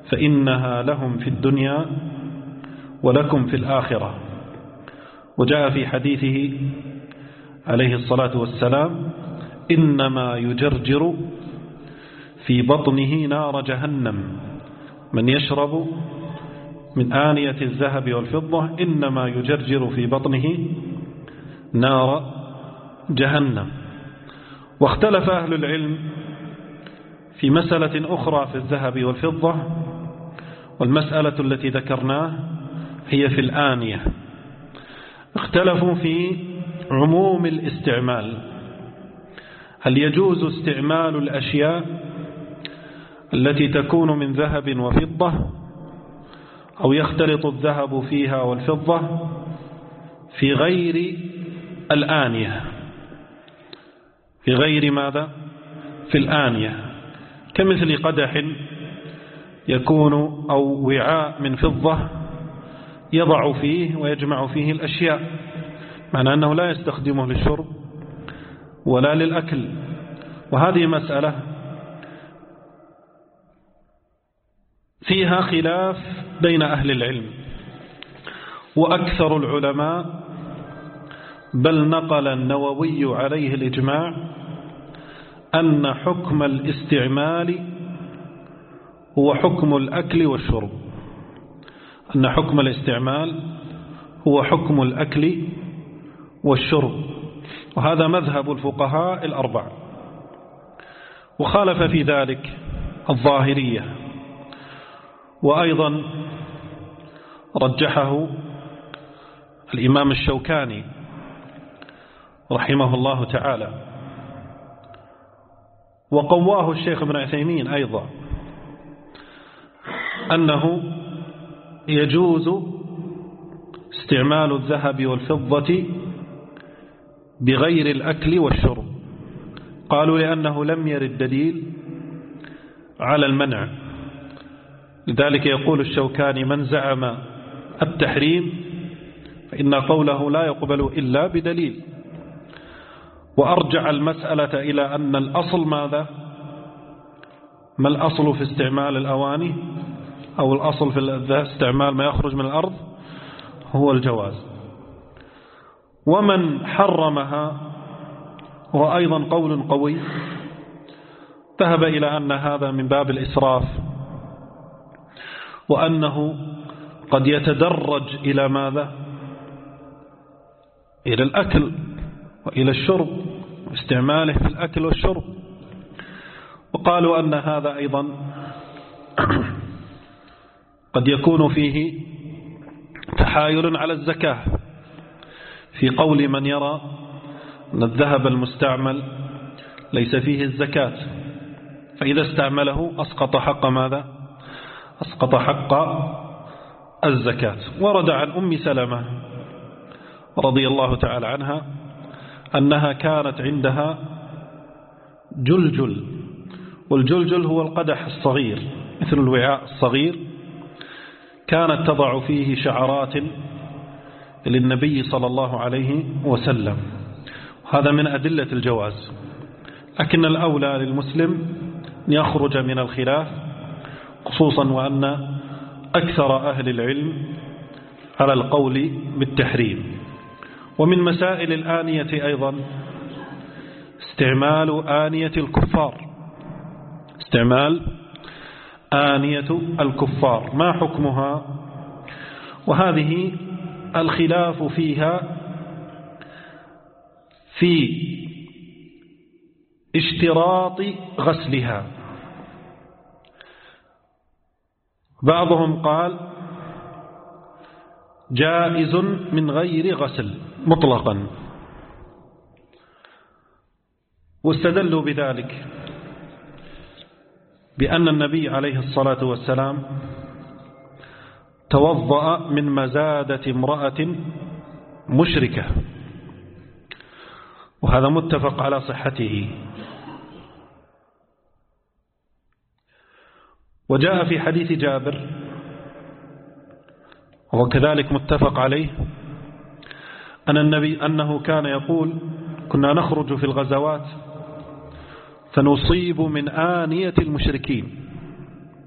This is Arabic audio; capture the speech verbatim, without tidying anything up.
فإنها لهم في الدنيا ولكم في الآخرة. وجاء في حديثه عليه الصلاة والسلام: إنما يجرجر في بطنه نار جهنم من يشرب من آنية الذهب والفضة، إنما يجرجر في بطنه نار جهنم. واختلف أهل العلم في مسألة أخرى في الذهب والفضة، والمسألة التي ذكرناه هي في الآنية. اختلفوا في عموم الاستعمال، هل يجوز استعمال الأشياء التي تكون من ذهب وفضة، أو يختلط الذهب فيها والفضة في غير الآنية، في غير ماذا؟ في الآنية، كمثل قدح يكون أو وعاء من فضة يضع فيه ويجمع فيه الأشياء، معنى أنه لا يستخدمه للشرب ولا للأكل. وهذه مسألة فيها خلاف بين أهل العلم، وأكثر العلماء بل نقل النووي عليه الإجماع أن حكم الاستعمال هو حكم الأكل والشرب، أن حكم الاستعمال هو حكم الأكل والشرب، وهذا مذهب الفقهاء الأربعة. وخالف في ذلك الظاهرية، وأيضا رجحه الإمام الشوكاني رحمه الله تعالى، وقواه الشيخ ابن عثيمين أيضا، أنه يجوز استعمال الذهب والفضة بغير الأكل والشرب. قالوا لأنه لم يرد دليل على المنع، لذلك يقول الشوكاني: من زعم التحريم فإن قوله لا يقبل إلا بدليل. وأرجع المسألة إلى أن الأصل ماذا؟ ما الأصل في استعمال الأواني أو الأصل في استعمال ما يخرج من الأرض؟ هو الجواز. ومن حرمها هو أيضا قول قوي، ذهب إلى أن هذا من باب الإسراف، وأنه قد يتدرج إلى ماذا؟ إلى الأكل وإلى الشرب، واستعماله في الأكل والشرب. وقالوا أن هذا أيضا قد يكون فيه تحايل على الزكاة، في قول من يرى أن الذهب المستعمل ليس فيه الزكاة، فإذا استعمله أسقط حق ماذا؟ أسقط حق الزكاة. ورد عن أم سلمة رضي الله تعالى عنها أنها كانت عندها جلجل، والجلجل هو القدح الصغير مثل الوعاء الصغير، كانت تضع فيه شعرات للنبي صلى الله عليه وسلم. هذا من أدلة الجواز، لكن الأولى للمسلم أن يخرج من الخلاف، خصوصا وأن أكثر أهل العلم على القول بالتحريم. ومن مسائل الآنية أيضا استعمال آنية الكفار، استعمال آنية الكفار ما حكمها؟ وهذه الخلاف فيها في اشتراط غسلها. بعضهم قال جائز من غير غسل مطلقا، واستدلوا بذلك بأن النبي عليه الصلاة والسلام توضأ من مزادة امرأة مشركة، وهذا متفق على صحته. وجاء في حديث جابر وكذلك متفق عليه أن النبي أنه كان يقول: كنا نخرج في الغزوات فنصيب من آنية المشركين،